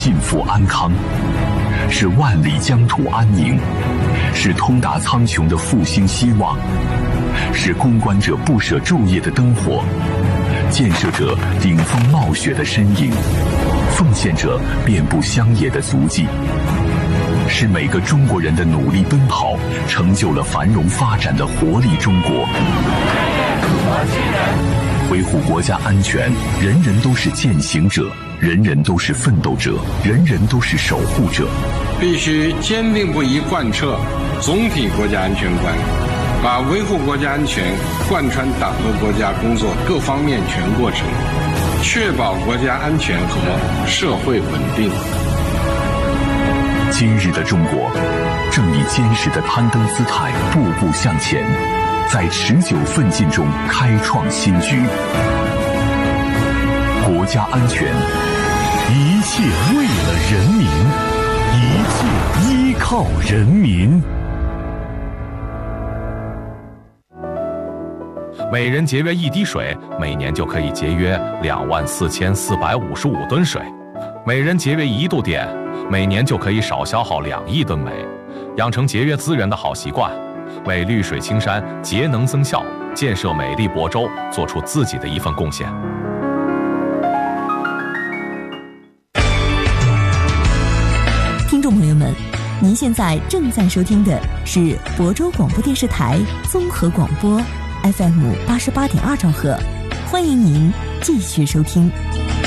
幸福安康，是万里疆土安宁，是通达苍穹的复兴希望，是攻关者不舍昼夜的灯火，建设者顶风冒雪的身影，奉献者遍布乡野的足迹，是每个中国人的努力奔跑，成就了繁荣发展的活力中国。维护国家安全，人人都是践行者，人人都是奋斗者，人人都是守护者。 必须坚定不移贯彻总体国家安全观，把维护国家安全贯穿党和国家工作各方面全过程，确保国家安全和社会稳定。 今日的中国正以坚实的攀登姿态步步向前，在持久奋进中开创新局。国家安全，一切为了人民，一切依靠人民。 每人节约1滴水，每年就可以节约24455吨水；每人节约1度电，每年就可以少消耗2亿吨煤。养成节约资源的好习惯，为绿水青山节能增效，建设美丽亳州做出自己的一份贡献。 听众朋友们，您现在正在收听的是亳州广播电视台综合广播 FM 88.2兆赫，欢迎您继续收听。